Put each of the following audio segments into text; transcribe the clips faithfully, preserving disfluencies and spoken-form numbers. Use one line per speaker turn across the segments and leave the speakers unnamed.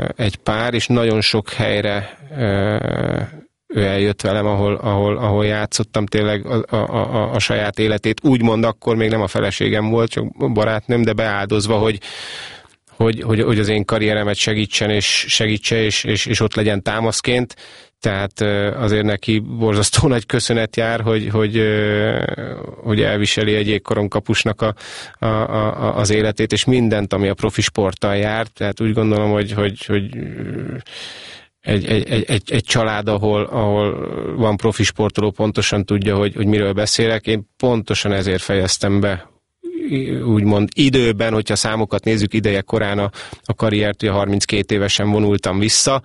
egy pár, és nagyon sok helyre ő eljött velem, ahol, ahol, ahol játszottam tényleg a, a, a, a saját életét. Úgymond akkor még nem a feleségem volt, csak barátnőm, de beáldozva, hogy, hogy, hogy, hogy az én karrieremet segítsen, és segítse, és, és, és ott legyen támaszként. Tehát azért neki borzasztó nagy köszönet jár, hogy, hogy, hogy elviseli egy jégkorong kapusnak a, a, a, az életét, és mindent, ami a profi sporttal jár. Tehát úgy gondolom, hogy, hogy, hogy egy, egy, egy, egy család, ahol, ahol van profi sportoló, pontosan tudja, hogy, hogy miről beszélek. Én pontosan ezért fejeztem be, úgymond időben, hogyha számokat nézzük, ideje korán a, a karriert, ugye harminckét évesen vonultam vissza,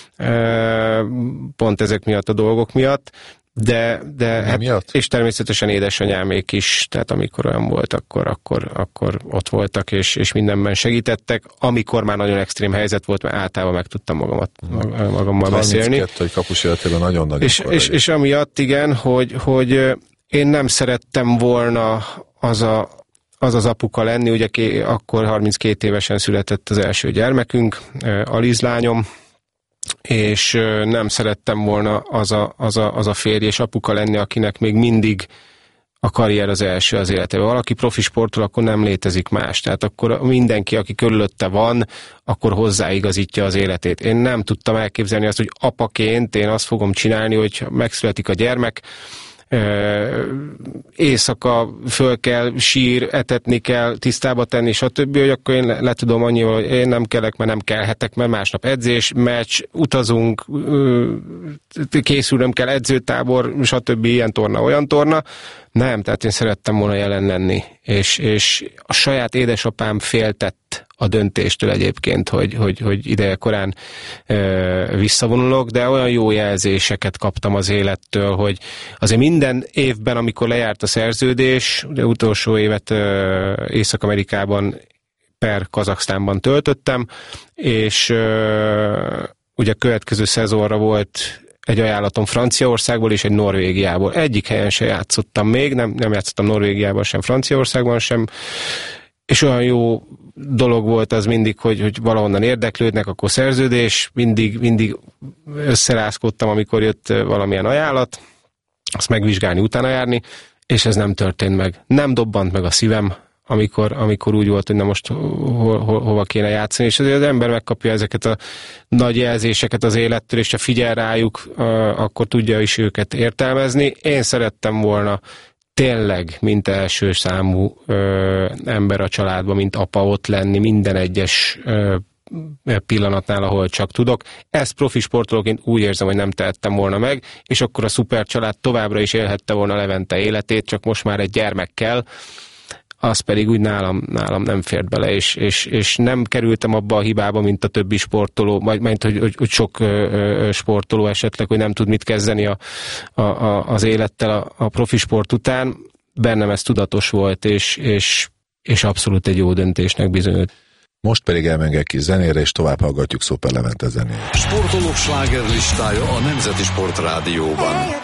pont ezek miatt a dolgok miatt, de, de hát, és természetesen édesanyámék is, tehát amikor olyan volt, akkor, akkor, akkor ott voltak, és, és mindenben segítettek, amikor már nagyon extrém helyzet volt, mert általában meg tudtam magamat, magammal beszélni.
harminckettő, hogy kapus életében nagyon-nagyon
és, és, és amiatt igen, hogy, hogy én nem szerettem volna az a az az apuka lenni, ugye akkor harminckét évesen született az első gyermekünk, Aliz lányom, és nem szerettem volna az a, az a, az a férj és apuka lenni, akinek még mindig a karrier az első az életében. Valaki profi sportol, akkor nem létezik más. Tehát akkor mindenki, aki körülötte van, akkor hozzáigazítja az életét. Én nem tudtam elképzelni azt, hogy apaként én azt fogom csinálni, hogy megszületik a gyermek, éjszaka föl kell, sír, etetni kell, tisztába tenni, stb., hogy akkor én le, le tudom annyival, hogy én nem kelek, mert nem kelhetek, mert másnap edzés, meccs, utazunk, készülnöm kell, edzőtábor, stb., ilyen torna, olyan torna. Nem, tehát én szerettem volna jelen lenni, és, és a saját édesapám féltett a döntéstől egyébként, hogy, hogy, hogy ideje korán ö, visszavonulok, de olyan jó jelzéseket kaptam az élettől, hogy azért minden évben, amikor lejárt a szerződés, ugye utolsó évet ö, Észak-Amerikában per Kazaksztánban töltöttem, és ö, ugye a következő szezonra volt egy ajánlatom Franciaországból és egy Norvégiából. Egyik helyen se játszottam még, nem, nem játszottam Norvégiában sem, Franciaországban sem, és olyan jó dolog volt az mindig, hogy, hogy valahonnan érdeklődnek, akkor szerződés, mindig, mindig összerázkodtam, amikor jött valamilyen ajánlat, azt megvizsgálni, utána járni, és ez nem történt meg. Nem dobbant meg a szívem, amikor, amikor úgy volt, hogy na most ho, ho, hova kéne játszani, és azért az ember megkapja ezeket a nagy jelzéseket az élettől, és ha figyel rájuk, akkor tudja is őket értelmezni. Én szerettem volna tényleg, mint első számú ö, ember a családban, mint apa ott lenni minden egyes ö, pillanatnál, ahol csak tudok. Ezt profi sportolóként úgy érzem, hogy nem tehettem volna meg, és akkor a szuper család továbbra is élhette volna Levente életét, csak most már egy gyermekkel, az pedig úgy nálam, nálam nem fért bele, és, és, és nem kerültem abba a hibába, mint a többi sportoló, majd, majd hogy, hogy, hogy sok ö, sportoló esetleg, hogy nem tud mit kezdeni a, a, a, az élettel a, a profi sport után. Bennem ez tudatos volt, és, és, és abszolút egy jó döntésnek bizonyult.
Most pedig elmegyek kis zenére, és tovább hallgatjuk Szuper Levente zenét.
Sportolók slágerlistája a Nemzeti Sport Rádióban.